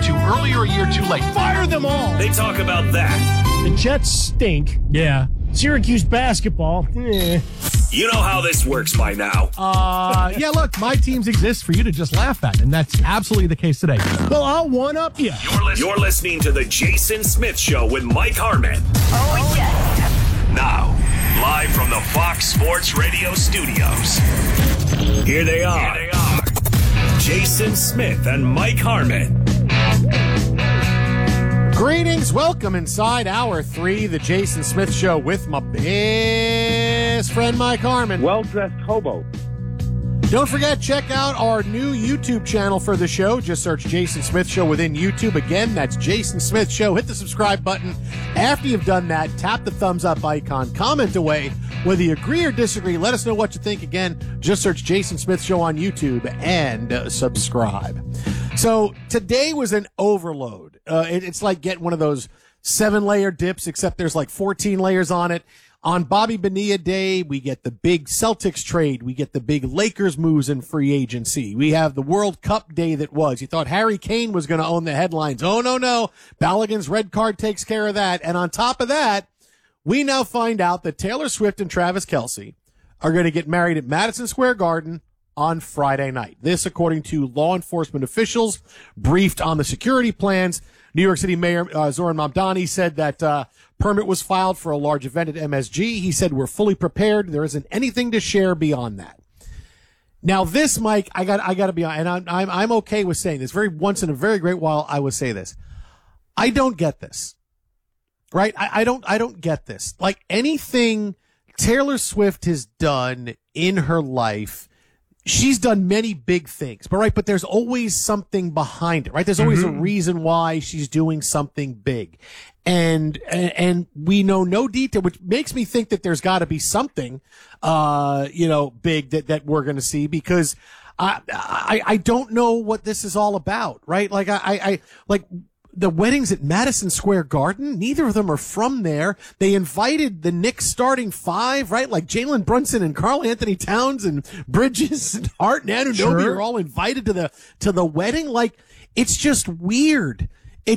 too early or a year too late. Fire them all. They talk about that. The Jets stink. Yeah. Syracuse basketball. You know how this works by now. Yeah, look, my teams exist for you to just laugh at, and that's absolutely the case today. Well, I'll one-up you. You're listening to the Jason Smith Show with Mike Harmon. Oh, yes. Now, live from the Fox Sports Radio studios. Here they are. Jason Smith and Mike Harmon. Greetings. Welcome inside Hour 3, the Jason Smith Show with my best friend Mike Harmon. Well-dressed hobo. Don't forget, check out our new YouTube channel for the show. Just search Jason Smith Show within YouTube. Again, that's Jason Smith Show. Hit the subscribe button. After you've done that, tap the thumbs up icon. Comment away. Whether you agree or disagree, let us know what you think. Again, just search Jason Smith Show on YouTube and subscribe. So today was an overload. It's like getting one of those 7-layer dips, except there's like 14 layers on it. On Bobby Bonilla Day, we get the big Celtics trade. We get the big Lakers moves in free agency. We have the World Cup day that was. You thought Harry Kane was going to own the headlines. Oh, no. Balogun's red card takes care of that. And on top of that, we now find out that Taylor Swift and Travis Kelce are going to get married at Madison Square Garden on Friday night. This, according to law enforcement officials briefed on the security plans. New York City Mayor Zoran Mamdani said that permit was filed for a large event at MSG. He said, we're fully prepared. There isn't anything to share beyond that. Now this, Mike, I got to be honest, and I'm okay with saying this. Once in a very great while, I would say this. I don't get this. Right? I don't get this. Like anything Taylor Swift has done in her life, she's done many big things, but there's always something behind it, right? There's always a reason why she's doing something big. And we know no detail, which makes me think that there's got to be something, big that we're going to see, because I don't know what this is all about, right? Like I the weddings at Madison Square Garden, neither of them are from there. They invited the Knicks starting 5, right? Like Jalen Brunson and Karl Anthony Towns and Bridges and Hart and Anunoby are all invited to the wedding. Like, it's just weird.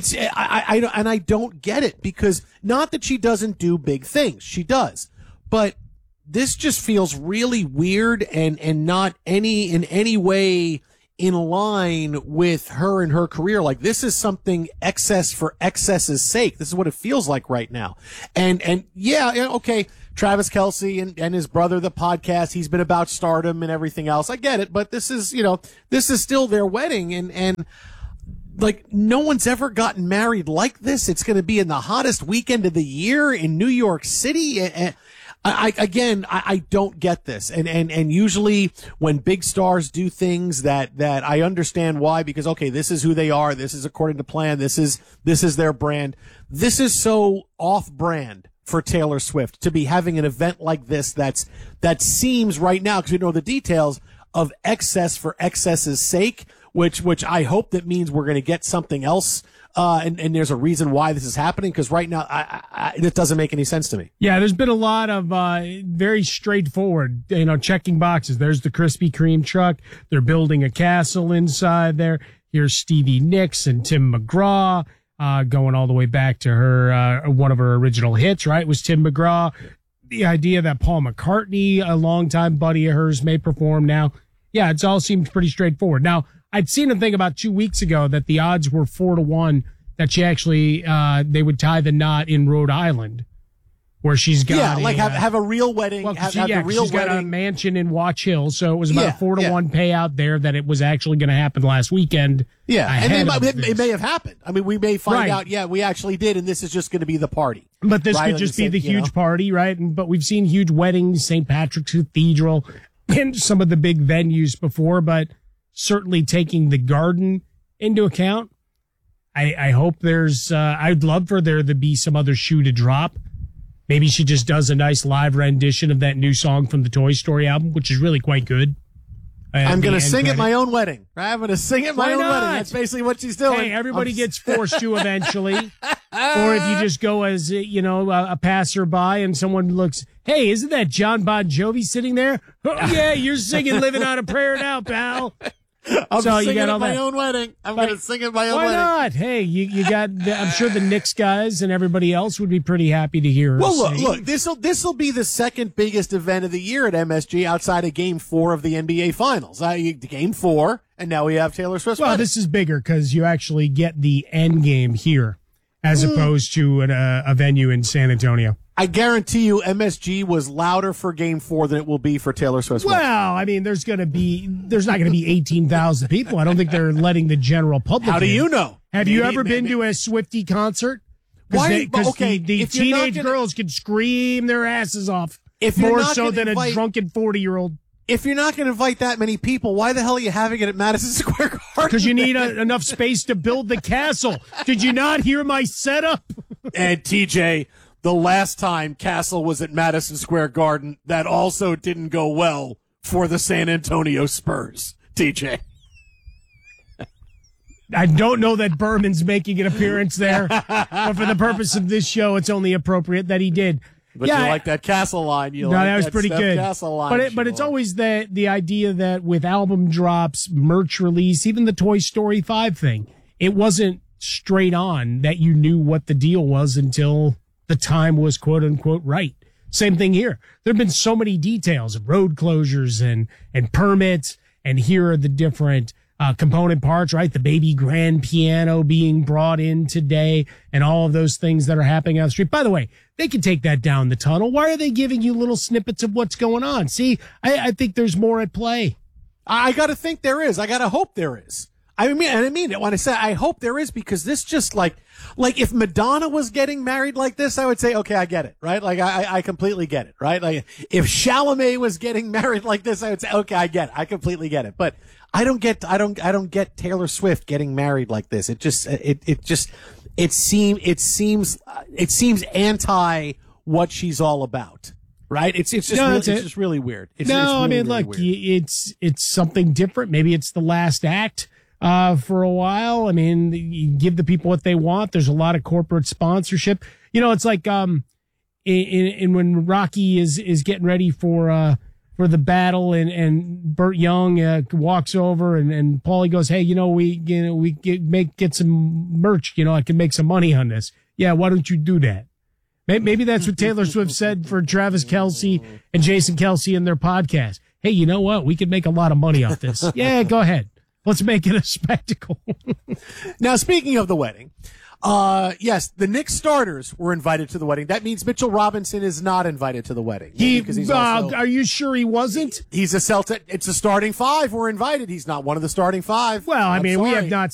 I don't get it, because not that she doesn't do big things. She does. But this just feels really weird and not in any way in line with her and her career. Like, this is something excess for excess's sake. This is what it feels like right now. And yeah, okay, Travis Kelce and his brother, the podcast, he's been about stardom and everything else. I get it, but this is still their wedding, and like, no one's ever gotten married like this. It's going to be in the hottest weekend of the year in New York City. And I don't get this. And usually when big stars do things that I understand why, because, okay, this is who they are. This is according to plan. This is their brand. This is so off brand for Taylor Swift to be having an event like this. That seems right now, because we know the details, of excess for excess's sake, which I hope that means we're going to get something else. And there's a reason why this is happening, because right now it doesn't make any sense to me. Yeah, there's been a lot of very straightforward, checking boxes. There's the Krispy Kreme truck. They're building a castle inside there. Here's Stevie Nicks and Tim McGraw, going all the way back to her one of her original hits, right, was Tim McGraw. The idea that Paul McCartney, a longtime buddy of hers, may perform now. Yeah, it's all seems pretty straightforward. Now, I'd seen a thing about 2 weeks ago that the odds were 4-1 that she actually, they would tie the knot in Rhode Island, where she's got have a real wedding. Well, have a real she's wedding. Got a mansion in Watch Hill, so it was about a 4-1 payout there that it was actually going to happen last weekend. Yeah, and it may have happened. I mean, we may find out. Yeah, we actually did, and this is just going to be the party. But this could just be the huge party, right? But we've seen huge weddings, St. Patrick's Cathedral, and some of the big venues before, but certainly taking the Garden into account, I hope there's, I'd love for there to be some other shoe to drop. Maybe she just does a nice live rendition of that new song from the Toy Story album, which is really quite good. I'm going to sing at my own wedding. I'm going to sing at my own wedding. That's basically what she's doing. Hey, everybody gets forced to eventually. Or if you just go as, a passerby and someone looks, hey, isn't that John Bon Jovi sitting there? Oh, yeah, you're singing Living on a Prayer now, pal. I'm So you singing got at all my that. own wedding. I'm going to sing at my own Why wedding. not? Hey, you got. I'm sure the Knicks guys and everybody else would be pretty happy to hear. Well, her look, this'll be the second biggest event of the year at MSG outside of Game 4 of the NBA Finals. Game 4, and now we have Taylor Swift's Well, wedding. this is bigger because you actually get the end game here, as opposed to a venue in San Antonio. I guarantee you, MSG was louder for Game 4 than it will be for Taylor Swift's wedding. Well, I mean, there's not going to be 18,000 people. I don't think they're letting the general public. How do in. you know? Have you Maybe- ever been maybe- to a Swiftie concert? Why- Because okay, the if you're not teenage gonna- girls can scream their asses off If you're more not so gonna than invite- a drunken 40-year-old. If you're not going to invite that many people, why the hell are you having it at Madison Square Garden? Because you need enough space to build the castle. Did you not hear my setup? And TJ, the last time Castle was at Madison Square Garden, that also didn't go well for the San Antonio Spurs. TJ. I don't know that Berman's making an appearance there, but for the purpose of this show, it's only appropriate that he did. But you like that Castle line. You No, like that was pretty Steph good. Castle line. But it's always the idea that with album drops, merch release, even the Toy Story 5 thing, it wasn't straight on that you knew what the deal was until the time was quote unquote right. Same thing here. There have been so many details of road closures and permits, and here are the different component parts, right? The baby grand piano being brought in today and all of those things that are happening on the street. By the way, they can take that down the tunnel. Why are they giving you little snippets of what's going on? See, I think there's more at play. I got to think there is. I got to hope there is. I mean it when I say I hope there is, because this just like if Madonna was getting married like this, I would say, okay, I get it, right? Like I completely get it, right? Like if Chalamet was getting married like this, I would say, okay, I get it. I completely get it. But I don't get Taylor Swift getting married like this. It seems anti what she's all about. Right? It's just really weird. It's I really, mean, really look, weird. it's something different. Maybe it's the last act for a while. I mean, you give the people what they want. There's a lot of corporate sponsorship. You know, it's like in when Rocky is getting ready for the battle, and Burt Young walks over, and Paulie goes, "Hey, we get some merch. I can make some money on this. Yeah, why don't you do that?" Maybe that's what Taylor Swift said for Travis Kelce and Jason Kelce in their podcast. Hey, you know what? We could make a lot of money off this. Yeah, go ahead. Let's make it a spectacle. Now, speaking of the wedding, yes, the Knicks starters were invited to the wedding. That means Mitchell Robinson is not invited to the wedding. Because he's also, are you sure he wasn't? he's a Celtic. It's a starting five were invited. He's not one of the starting five. Well, I I'm mean, we sorry. have not